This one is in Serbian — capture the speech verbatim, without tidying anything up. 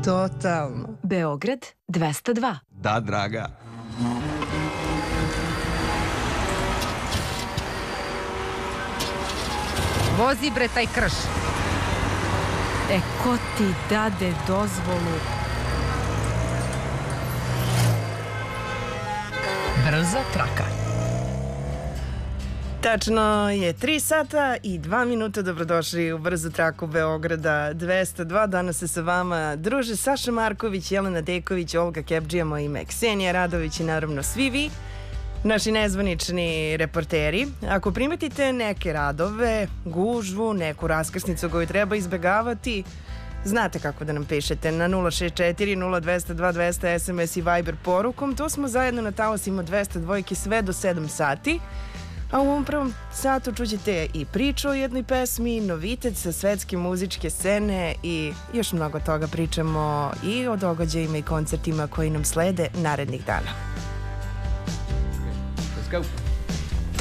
Totalno. Beograd dvesta dva. Da, draga. Vozi bre taj krš. E, ko ti dade dozvolu? Brza traka. Tačno je tri sata i dva minuta. Dobrodošli u brzu traku Beograda dvesta dva. Danas se sa vama druže Saša Marković, Jelena Deković, Olga Kebdžija, moje ime Ksenija Radović i naravno svi vi, naši nezvanični reporteri. Ako primetite neke radove, gužvu, neku raskrsnicu koju treba izbegavati, znate kako da nam pišete na nula šest četiri nula dva zero dva dva zero es em es i Viber porukom. To smo zajedno na talasima dvesta dva sve do sedam sati. A u ovom prvom satu čućete i priču o jednoj pesmi, novitet sa svetske muzičke scene i još mnogo toga. Pričamo i o događajima i koncertima koji nam slede narednih dana. Let's go.